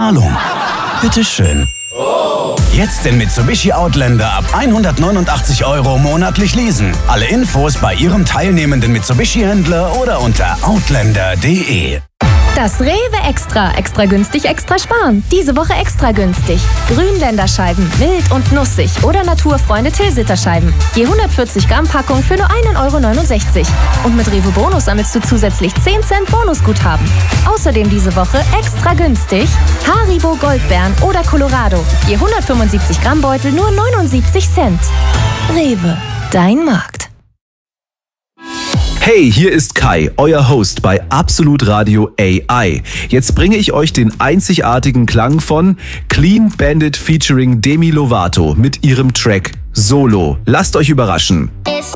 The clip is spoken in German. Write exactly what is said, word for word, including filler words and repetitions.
Bezahlung. Bitteschön. Jetzt den Mitsubishi Outlander ab hundertneunundachtzig Euro monatlich leasen. Alle Infos bei Ihrem teilnehmenden Mitsubishi-Händler oder unter outlander punkt de. Das Rewe Extra. Extra günstig, extra sparen. Diese Woche extra günstig. Grünländerscheiben, mild und nussig oder Naturfreunde Tilsiter-Scheiben. Je hundertvierzig Gramm Packung für nur ein Euro neunundsechzig. Und mit Rewe Bonus sammelst du zusätzlich zehn Cent Bonusguthaben. Außerdem diese Woche extra günstig Haribo Goldbeeren oder Colorado. Je hundertfünfundsiebzig Gramm Beutel nur neunundsiebzig Cent. Rewe, dein Markt. Hey, hier ist Kai, euer Host bei Absolut Radio A I. Jetzt bringe ich euch den einzigartigen Klang von Clean Bandit featuring Demi Lovato mit ihrem Track Solo. Lasst euch überraschen. It's